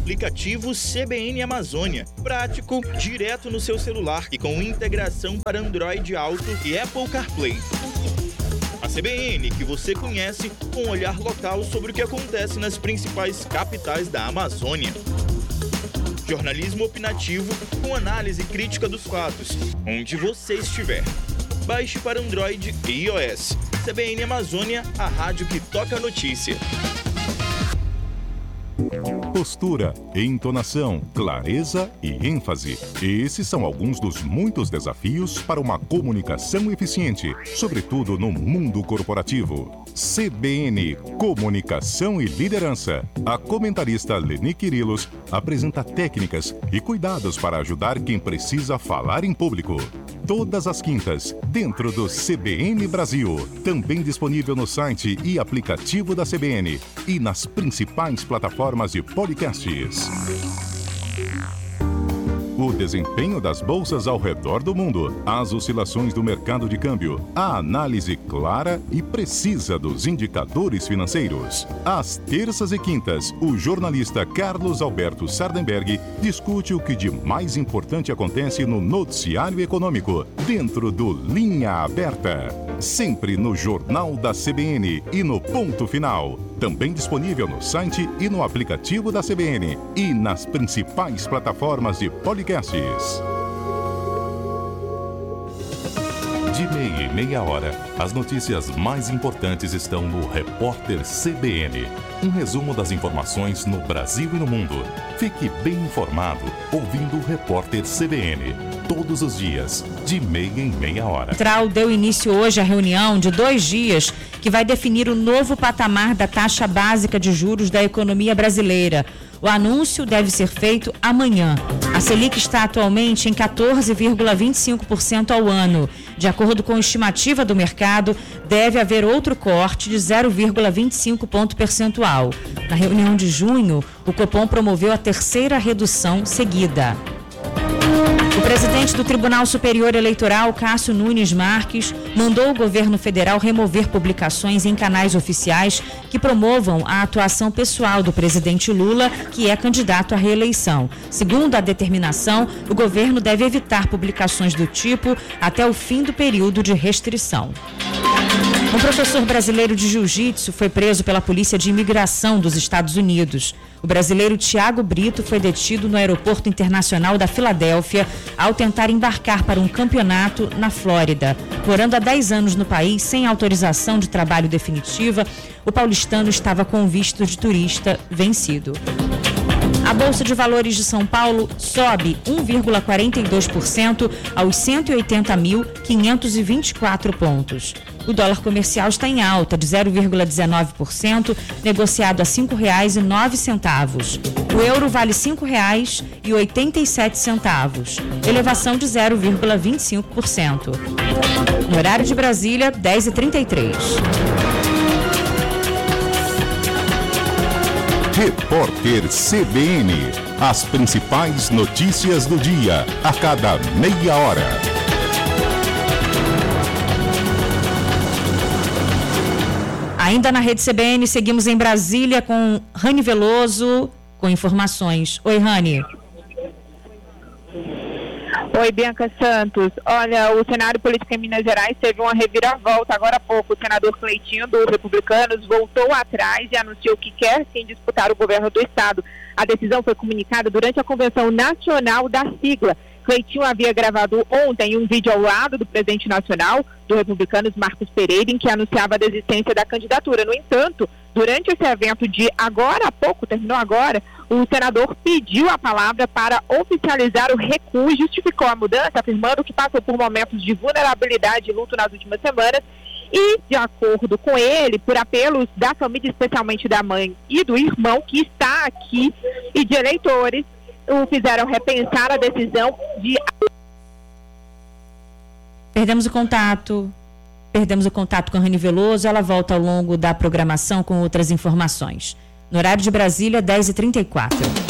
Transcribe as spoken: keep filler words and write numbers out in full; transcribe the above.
aplicativo C B N Amazônia. Prático, direto no seu celular e com integração para Android Auto e Apple CarPlay. A C B N que você conhece, com um olhar local sobre o que acontece nas principais capitais da Amazônia. Jornalismo opinativo com análise crítica dos fatos, onde você estiver. Baixe para Android e iOS. C B N Amazônia, a rádio que toca a notícia. Postura, entonação, clareza e ênfase. Esses são alguns dos muitos desafios para uma comunicação eficiente, sobretudo no mundo corporativo. C B N, Comunicação e Liderança. A comentarista Leni Quirilos apresenta técnicas e cuidados para ajudar quem precisa falar em público. Todas as quintas, dentro do C B N Brasil. Também disponível no site e aplicativo da C B N e nas principais plataformas de podcasts. O desempenho das bolsas ao redor do mundo, as oscilações do mercado de câmbio, a análise clara e precisa dos indicadores financeiros. Às terças e quintas, o jornalista Carlos Alberto Sardenberg discute o que de mais importante acontece no noticiário econômico, dentro do Linha Aberta. Sempre no Jornal da C B N e no Ponto Final. Também disponível no site e no aplicativo da C B N e nas principais plataformas de podcasts. De meia e meia hora, as notícias mais importantes estão no Repórter C B N. Um resumo das informações no Brasil e no mundo. Fique bem informado ouvindo o Repórter C B N. Todos os dias, de meia em meia hora. A Central deu início hoje à reunião de dois dias que vai definir o novo patamar da taxa básica de juros da economia brasileira. O anúncio deve ser feito amanhã. A Selic está atualmente em quatorze vírgula vinte e cinco por cento ao ano. De acordo com a estimativa do mercado, deve haver outro corte de zero vírgula vinte e cinco ponto percentual. Na reunião de junho, o Copom promoveu a terceira redução seguida. O presidente do Tribunal Superior Eleitoral, Cássio Nunes Marques, mandou o governo federal remover publicações em canais oficiais que promovam a atuação pessoal do presidente Lula, que é candidato à reeleição. Segundo a determinação, o governo deve evitar publicações do tipo até o fim do período de restrição. Um professor brasileiro de jiu-jitsu foi preso pela Polícia de Imigração dos Estados Unidos. O brasileiro Thiago Brito foi detido no Aeroporto Internacional da Filadélfia ao tentar embarcar para um campeonato na Flórida. Morando há dez anos no país, sem autorização de trabalho definitiva, o paulistano estava com visto de turista vencido. A Bolsa de Valores de São Paulo sobe um vírgula quarenta e dois por cento aos cento e oitenta mil quinhentos e vinte e quatro pontos. O dólar comercial está em alta de zero vírgula dezenove por cento, negociado a cinco reais e nove centavos. O euro vale cinco reais e oitenta e sete centavos, elevação de zero vírgula vinte e cinco por cento. No horário de Brasília, dez e trinta e três. Repórter C B N. As principais notícias do dia, a cada meia hora. Ainda na Rede C B N, seguimos em Brasília com Rani Veloso, com informações. Oi, Rani. Oi, Bianca Santos. Olha, o cenário político em Minas Gerais teve uma reviravolta. Agora há pouco, o senador Cleitinho, do Republicanos, voltou atrás e anunciou que quer sim disputar o governo do estado. A decisão foi comunicada durante a convenção nacional da sigla. Cleitinho havia gravado ontem um vídeo ao lado do presidente nacional do Republicanos, Marcos Pereira, em que anunciava a desistência da candidatura. No entanto, durante esse evento de agora há pouco, terminou agora, o senador pediu a palavra para oficializar o recuo e justificou a mudança, afirmando que passou por momentos de vulnerabilidade e luto nas últimas semanas e, de acordo com ele, por apelos da família, especialmente da mãe e do irmão que está aqui, e de eleitores, o fizeram repensar a decisão de... Perdemos o contato. Perdemos o contato com a Rani Veloso. Ela volta ao longo da programação com outras informações. No horário de Brasília, dez e trinta e quatro.